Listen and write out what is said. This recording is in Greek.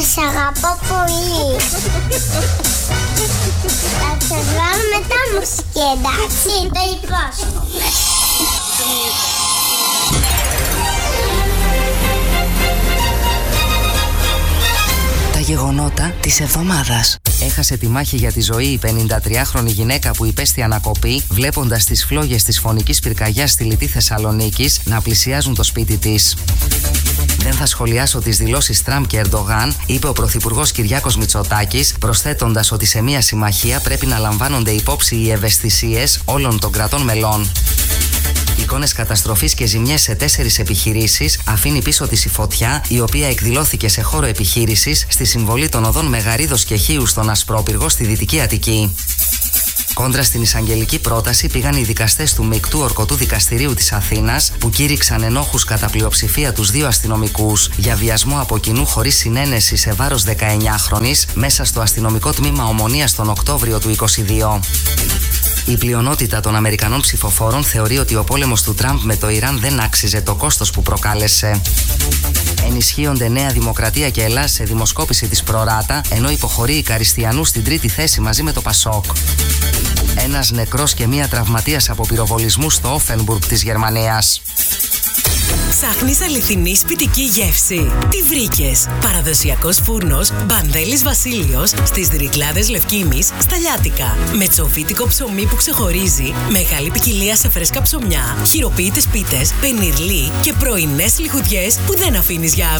Σ' αγαπώ πολύ. Θα σε βγάλω μετά μουσική, εντάξει? Το υπόσχομαι. Τα γεγονότα της εβδομάδας. Έχασε τη μάχη για τη ζωή η 53χρονη γυναίκα που υπέστη ανακοπή βλέποντας τις φλόγες της φωνικής πυρκαγιάς στη λιτή Θεσσαλονίκης να πλησιάζουν το σπίτι της. Δεν θα σχολιάσω τις δηλώσεις Τραμπ και Ερντογάν, είπε ο Πρωθυπουργός Κυριάκος Μητσοτάκης, προσθέτοντας ότι σε μια συμμαχία πρέπει να λαμβάνονται υπόψη οι ευαισθησίες όλων των κρατών μελών. Εικόνες καταστροφής και ζημιές σε 4 επιχειρήσεις αφήνει πίσω της η φωτιά, η οποία εκδηλώθηκε σε χώρο επιχείρησης στη συμβολή των οδών Μεγαρίδος και Χίου στον Ασπρόπυργο στη Δυτική Αττική. Κόντρα στην εισαγγελική πρόταση πήγαν οι δικαστές του Μεικτού Ορκωτού Δικαστηρίου της Αθήνας, που κήρυξαν ενόχους κατά πλειοψηφία τους 2 αστυνομικούς για βιασμό από κοινού χωρίς συνένεση σε βάρος 19χρονης μέσα στο αστυνομικό τμήμα Ομονίας τον Οκτώβριο του 2022. Η πλειονότητα των Αμερικανών ψηφοφόρων θεωρεί ότι ο πόλεμος του Τραμπ με το Ιράν δεν άξιζε το κόστος που προκάλεσε. Ενισχύονται Νέα Δημοκρατία και Ελλάς σε δημοσκόπηση της Προράτα, ενώ υποχωρεί η Καριστιανού στην 3η θέση μαζί με το Πασόκ. Ένας νεκρός και μία τραυματίας από πυροβολισμού στο Όφενμπουργκ της Γερμανίας. Ψάχνεις αληθινή σπιτική γεύση? Τι βρήκες? Παραδοσιακός φούρνος Μπανδέλης Βασίλειος στις Ρυκλάδες Λευκήμης στα Λιάτικα. Με τσοφίτικο ψωμί που ξεχωρίζει, μεγάλη ποικιλία σε φρέσκα ψωμιά, χειροποίητες πίτες, πενιρλί και πρωινές λιχουδιές που δεν αφήνεις για αύριο.